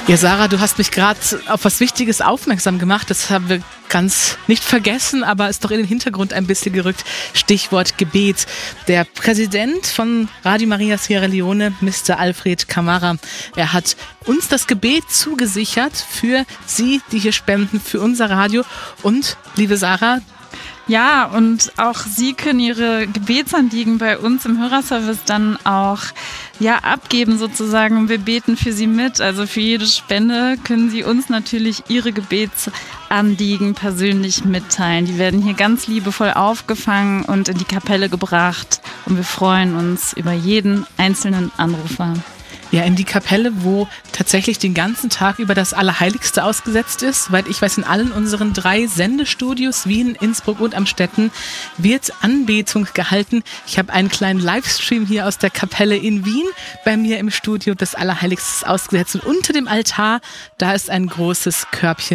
Ja, Sarah, du hast mich gerade auf was Wichtiges aufmerksam gemacht. Das haben wir ganz nicht vergessen, aber ist doch in den Hintergrund ein bisschen gerückt. Stichwort Gebet. Der Präsident von Radio Maria Sierra Leone, Mr. Alfred Camara, er hat uns das Gebet zugesichert für Sie, die hier spenden, für unser Radio. Und, liebe Sarah, ja, und auch Sie können Ihre Gebetsanliegen bei uns im Hörerservice dann auch abgeben sozusagen. Und wir beten für Sie mit. Also für jede Spende können Sie uns natürlich Ihre Gebetsanliegen persönlich mitteilen. Die werden hier ganz liebevoll aufgefangen und in die Kapelle gebracht. Und wir freuen uns über jeden einzelnen Anrufer. Ja, in die Kapelle, wo tatsächlich den ganzen Tag über das Allerheiligste ausgesetzt ist. Soweit ich weiß, in allen unseren 3 Sendestudios, Wien, Innsbruck und Amstetten, wird Anbetung gehalten. Ich habe einen kleinen Livestream hier aus der Kapelle in Wien bei mir im Studio des Allerheiligsten ausgesetzt. Und unter dem Altar, da ist ein großes Körbchen